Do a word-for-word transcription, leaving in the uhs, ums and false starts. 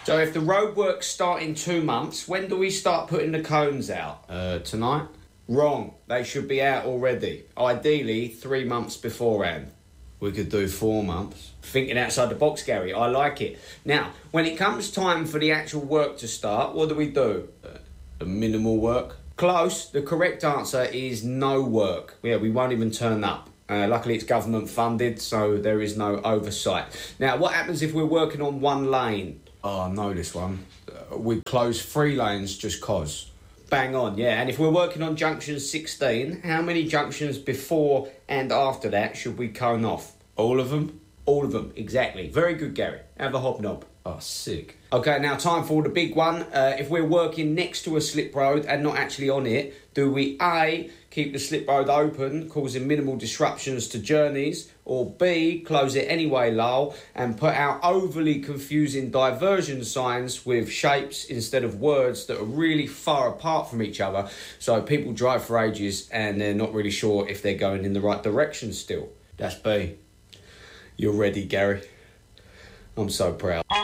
So if the roadworks start in two months, when do we start putting the cones out? Uh, tonight? Wrong. They should be out already. Ideally, three months beforehand. We could do four months. Thinking outside the box, Gary. I like it. Now, when it comes time for the actual work to start, what do we do? Uh, the minimal work? Close. The correct answer is no work. Yeah, we won't even turn up. Uh, luckily, it's government funded, so there is no oversight. Now, what happens if we're working on one lane? Oh, I know this one. Uh, we close three lanes just cause. Bang on, yeah. And if we're working on junction sixteen, how many junctions before and after that should we cone off? All of them? All of them, exactly. Very good, Gary. Have a hobnob. Oh, sick. Okay, now time for the big one. Uh, if we're working next to a slip road and not actually on it, do we A, keep the slip road open, causing minimal disruptions to journeys, or B, close it anyway, lol, and put out overly confusing diversion signs with shapes instead of words that are really far apart from each other, so people drive for ages and they're not really sure if they're going in the right direction still? That's B. You're ready, Gary. I'm so proud.